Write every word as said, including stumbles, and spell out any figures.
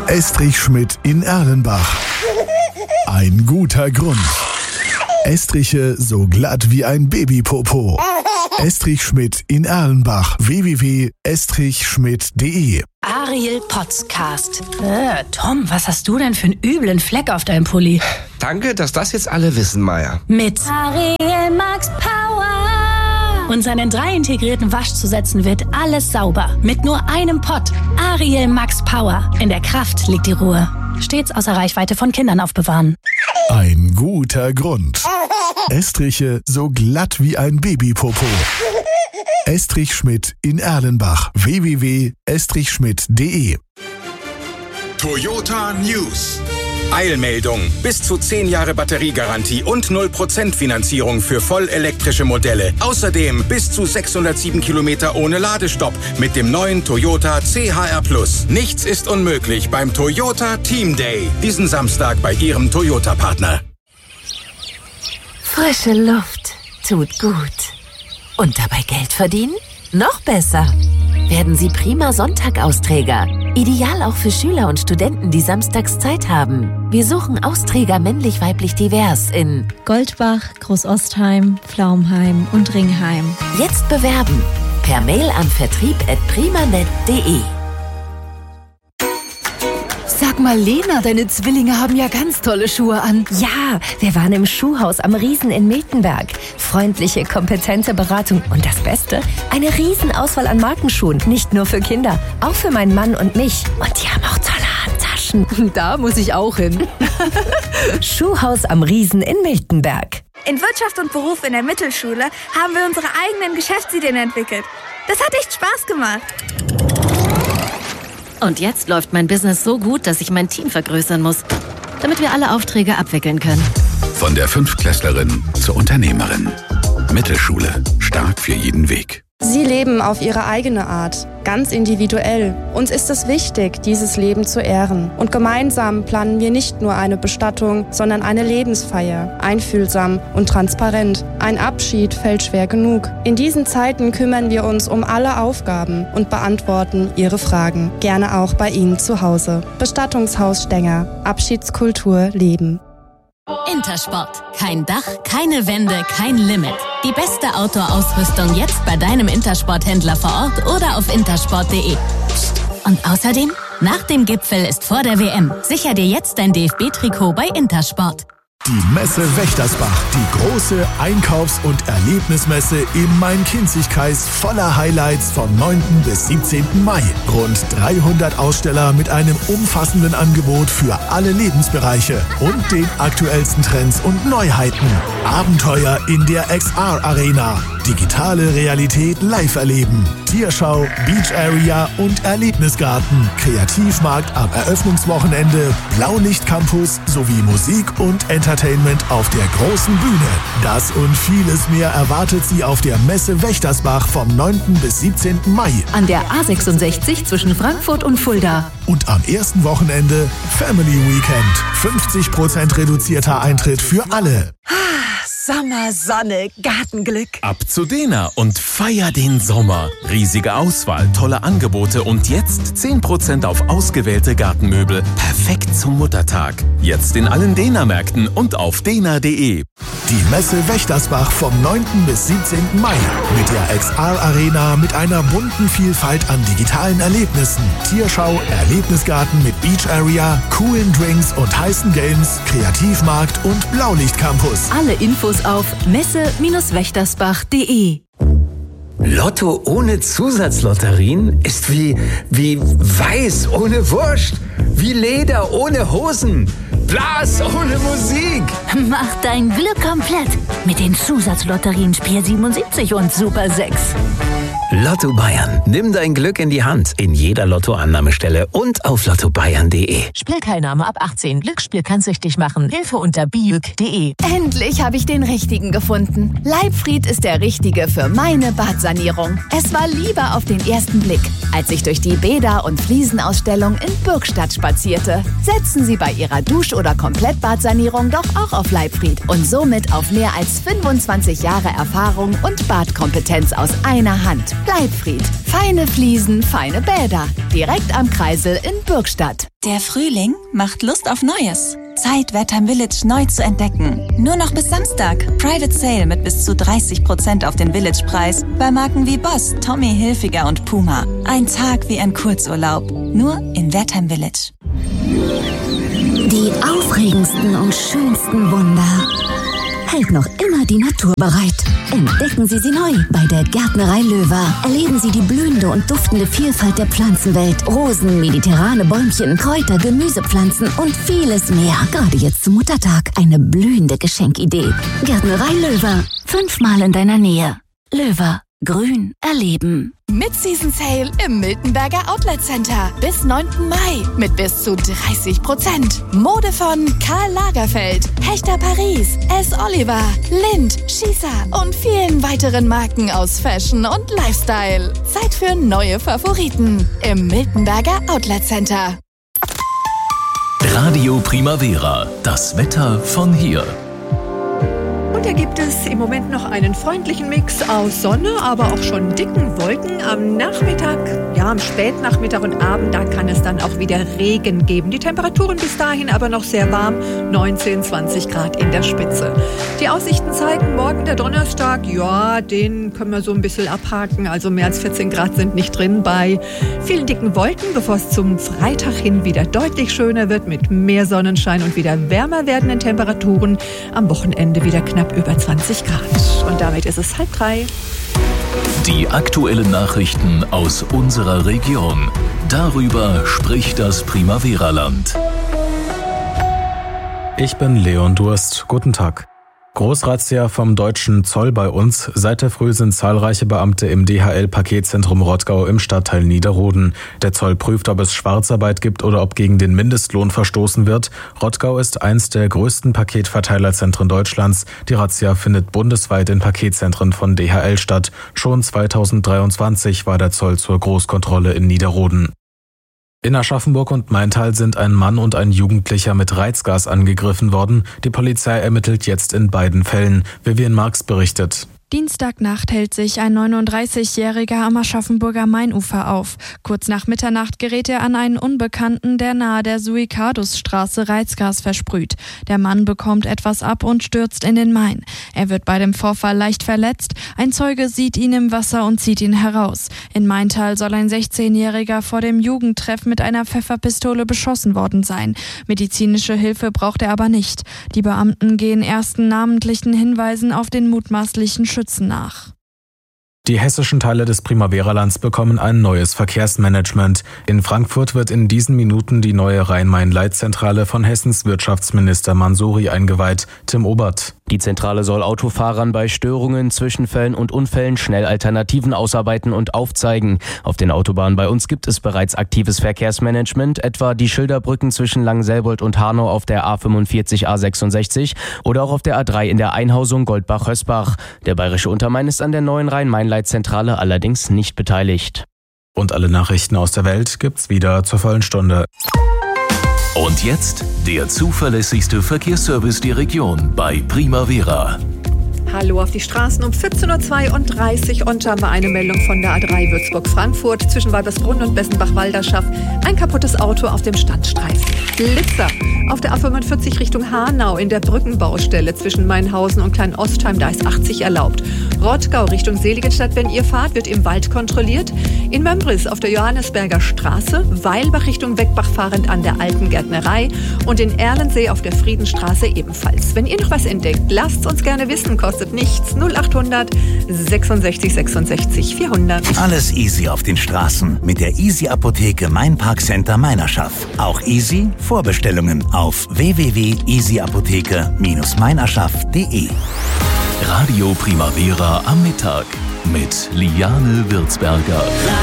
Estrich Schmidt in Erlenbach. Ein guter Grund. Estriche so glatt wie ein Babypopo. Estrich Schmidt in Erlenbach. w w w punkt estrich schmidt punkt de. Ariel Podcast. Äh, Tom, was hast du denn für einen üblen Fleck auf deinem Pulli? Danke, dass das jetzt alle wissen, Maya. Mit Ariel Max Power. Und seinen drei integrierten Waschzusätzen wird alles sauber. Mit nur einem Pott. Ariel Max Power. In der Kraft liegt die Ruhe. Stets außer Reichweite von Kindern aufbewahren. Ein guter Grund. Estriche so glatt wie ein Babypopo. Estrich Schmidt in Erlenbach. w w w punkt estrich schmidt punkt de. Toyota News. Eilmeldung. Bis zu zehn Jahre Batteriegarantie und null Prozent Finanzierung für vollelektrische Modelle. Außerdem bis zu sechshundertsieben Kilometer ohne Ladestopp mit dem neuen Toyota C H R Plus. Nichts ist unmöglich beim Toyota Team Day. Diesen Samstag bei Ihrem Toyota-Partner. Frische Luft tut gut. Und dabei Geld verdienen? Noch besser. Werden Sie prima Sonntag-Austräger. Ideal auch für Schüler und Studenten, die samstags Zeit haben. Wir suchen Austräger männlich-weiblich divers in Goldbach, Großostheim, Pflaumheim und Ringheim. Jetzt bewerben. Per Mail an vertrieb at primanet punkt de. Sag mal, Lena, deine Zwillinge haben ja ganz tolle Schuhe an. Ja, wir waren im Schuhhaus am Riesen in Miltenberg. Freundliche, kompetente Beratung und das Beste, eine Riesenauswahl an Markenschuhen. Nicht nur für Kinder, auch für meinen Mann und mich. Und die haben auch tolle Handtaschen. Da muss ich auch hin. Schuhhaus am Riesen in Miltenberg. In Wirtschaft und Beruf in der Mittelschule haben wir unsere eigenen Geschäftsideen entwickelt. Das hat echt Spaß gemacht. Und jetzt läuft mein Business so gut, dass ich mein Team vergrößern muss, damit wir alle Aufträge abwickeln können. Von der Fünftklässlerin zur Unternehmerin. Mittelschule. Stark für jeden Weg. Sie leben auf ihre eigene Art, ganz individuell. Uns ist es wichtig, dieses Leben zu ehren. Und gemeinsam planen wir nicht nur eine Bestattung, sondern eine Lebensfeier. Einfühlsam und transparent. Ein Abschied fällt schwer genug. In diesen Zeiten kümmern wir uns um alle Aufgaben und beantworten Ihre Fragen. Gerne auch bei Ihnen zu Hause. Bestattungshaus Stenger. Abschiedskultur leben. Intersport. Kein Dach, keine Wände, kein Limit. Die beste Outdoor-Ausrüstung jetzt bei deinem Intersport-Händler vor Ort oder auf intersport punkt de. Und außerdem, nach dem Gipfel ist vor der W M. Sicher dir jetzt dein D F B-Trikot bei Intersport. Die Messe Wächtersbach, die große Einkaufs- und Erlebnismesse im Main-Kinzig-Kreis voller Highlights vom neunten bis siebzehnten Mai. Rund dreihundert Aussteller mit einem umfassenden Angebot für alle Lebensbereiche und den aktuellsten Trends und Neuheiten. Abenteuer in der X R-Arena, digitale Realität live erleben, Tierschau, Beach Area und Erlebnisgarten, Kreativmarkt am Eröffnungswochenende, Blaulicht-Campus sowie Musik und Entertainment auf der großen Bühne. Das und vieles mehr erwartet Sie auf der Messe Wächtersbach vom neunten bis siebzehnten Mai. An der A sechsundsechzig zwischen Frankfurt und Fulda. Und am ersten Wochenende Family Weekend. fünfzig Prozent reduzierter Eintritt für alle. Sommer, Sonne, Gartenglück. Ab zu Dena und feier den Sommer. Riesige Auswahl, tolle Angebote und jetzt zehn Prozent auf ausgewählte Gartenmöbel. Perfekt zum Muttertag. Jetzt in allen Dena-Märkten und auf dena punkt de. Die Messe Wächtersbach vom neunten bis siebzehnten Mai. Mit der X R-Arena mit einer bunten Vielfalt an digitalen Erlebnissen. Tierschau, Erlebnisgarten mit Beach Area, coolen Drinks und heißen Games, Kreativmarkt und Blaulicht-Campus. Alle Infos auf messe Bindestrich wächtersbach punkt de. Lotto ohne Zusatzlotterien ist wie, wie Weiß ohne Wurst, wie Leder ohne Hosen, Blas ohne Musik. Mach dein Glück komplett mit den Zusatzlotterien Spiel siebenundsiebzig und Super sechs. Lotto Bayern. Nimm dein Glück in die Hand. In jeder Lottoannahmestelle und auf lotto bayern punkt de. Spielteilnahme ab achtzehn. Glücksspiel kann süchtig machen. Hilfe unter biüg punkt de. Endlich habe ich den Richtigen gefunden. Leibfried ist der Richtige für meine Badsanierung. Es war Liebe auf den ersten Blick, als ich durch die Bäder- und Fliesenausstellung in Bürgstadt spazierte. Setzen Sie bei Ihrer Dusch- oder Komplettbadsanierung doch auch auf Leibfried und somit auf mehr als fünfundzwanzig Jahre Erfahrung und Badkompetenz aus einer Hand. Leibfried. Feine Fliesen, feine Bäder. Direkt am Kreisel in Bürgstadt. Der Frühling macht Lust auf Neues. Zeit, Wertheim Village neu zu entdecken. Nur noch bis Samstag. Private Sale mit bis zu dreißig Prozent auf den Village-Preis bei Marken wie Boss, Tommy Hilfiger und Puma. Ein Tag wie ein Kurzurlaub. Nur in Wertheim Village. Die aufregendsten und schönsten Wunder hält noch immer die Natur bereit. Entdecken Sie sie neu bei der Gärtnerei Löwer. Erleben Sie die blühende und duftende Vielfalt der Pflanzenwelt. Rosen, mediterrane Bäumchen, Kräuter, Gemüsepflanzen und vieles mehr. Gerade jetzt zum Muttertag eine blühende Geschenkidee. Gärtnerei Löwer. Fünfmal in deiner Nähe. Löwer. Grün erleben. Mid-Season Sale im Miltenberger Outlet Center. Bis neunten Mai mit bis zu dreißig Prozent. Mode von Karl Lagerfeld, Hechter Paris, S. Oliver, Lind, Schießer und vielen weiteren Marken aus Fashion und Lifestyle. Zeit für neue Favoriten im Miltenberger Outlet Center. Radio Primavera. Das Wetter von hier. Und da gibt es im Moment noch einen freundlichen Mix aus Sonne, aber auch schon dicken Wolken. Am Nachmittag, ja am Spätnachmittag und Abend, da kann es dann auch wieder Regen geben. Die Temperaturen bis dahin aber noch sehr warm, neunzehn, zwanzig Grad in der Spitze. Die Aussichten zeigen morgen der Donnerstag, ja, den können wir so ein bisschen abhaken. Also mehr als vierzehn Grad sind nicht drin bei vielen dicken Wolken, bevor es zum Freitag hin wieder deutlich schöner wird mit mehr Sonnenschein und wieder wärmer werdenden Temperaturen. Am Wochenende wieder knapp über zwanzig Grad. Und damit ist es halb drei. Die aktuellen Nachrichten aus unserer Region. Darüber spricht das Primavera-Land. Ich bin Leon Durst. Guten Tag. Großrazzia vom deutschen Zoll bei uns. Seit der Früh sind zahlreiche Beamte im D H L-Paketzentrum Rottgau im Stadtteil Niederroden. Der Zoll prüft, ob es Schwarzarbeit gibt oder ob gegen den Mindestlohn verstoßen wird. Rottgau ist eins der größten Paketverteilerzentren Deutschlands. Die Razzia findet bundesweit in Paketzentren von D H L statt. Schon zweitausenddreiundzwanzig war der Zoll zur Großkontrolle in Niederroden. In Aschaffenburg und Maintal sind ein Mann und ein Jugendlicher mit Reizgas angegriffen worden. Die Polizei ermittelt jetzt in beiden Fällen. Vivian Marx berichtet. Dienstagnacht hält sich ein neununddreißigjähriger am Aschaffenburger Mainufer auf. Kurz nach Mitternacht gerät er an einen Unbekannten, der nahe der Suikadusstraße Reizgas versprüht. Der Mann bekommt etwas ab und stürzt in den Main. Er wird bei dem Vorfall leicht verletzt. Ein Zeuge sieht ihn im Wasser und zieht ihn heraus. In Maintal soll ein sechzehnjähriger vor dem Jugendtreff mit einer Pfefferpistole beschossen worden sein. Medizinische Hilfe braucht er aber nicht. Die Beamten gehen ersten namentlichen Hinweisen auf den mutmaßlichen Schützen nach. Die hessischen Teile des Primavera-Lands bekommen ein neues Verkehrsmanagement. In Frankfurt wird in diesen Minuten die neue Rhein-Main-Leitzentrale von Hessens Wirtschaftsminister Mansouri eingeweiht. Tim Obert. Die Zentrale soll Autofahrern bei Störungen, Zwischenfällen und Unfällen schnell Alternativen ausarbeiten und aufzeigen. Auf den Autobahnen bei uns gibt es bereits aktives Verkehrsmanagement, etwa die Schilderbrücken zwischen Langselbold und Hanau auf der A fünfundvierzig A sechsundsechzig oder auch auf der A drei in der Einhausung Goldbach-Hösbach. Der bayerische Untermain ist an der neuen Rhein-Main-Leitzentrale allerdings nicht beteiligt. Und alle Nachrichten aus der Welt gibt's wieder zur vollen Stunde. Und jetzt der zuverlässigste Verkehrsservice der Region bei Primavera. Hallo auf die Straßen um vierzehn Uhr zweiunddreißig und haben wir eine Meldung von der A drei Würzburg-Frankfurt zwischen Weibersbrunn und Bessenbach-Walderschaft. Ein kaputtes Auto auf dem Standstreifen. Blitzer auf der A fünfundvierzig Richtung Hanau in der Brückenbaustelle zwischen Mainhausen und Kleinostheim, da ist achtzig erlaubt. Rottgau Richtung Seligenstadt, wenn ihr fahrt, wird im Wald kontrolliert. In Mömbris auf der Johannesberger Straße, Weilbach Richtung Weckbach fahrend an der Alten Gärtnerei und in Erlensee auf der Friedenstraße ebenfalls. Wenn ihr noch was entdeckt, lasst uns gerne wissen, kostet nichts. null achthundert sechsundsechzig sechsundsechzig vierhundert. Alles easy auf den Straßen mit der Easy Apotheke Mainparkcenter Meinerschaft. Auch easy Vorbestellungen auf w w w punkt easy apotheke Bindestrich meinerschaft punkt de. Radio Primavera am Mittag mit Liane Würzberger.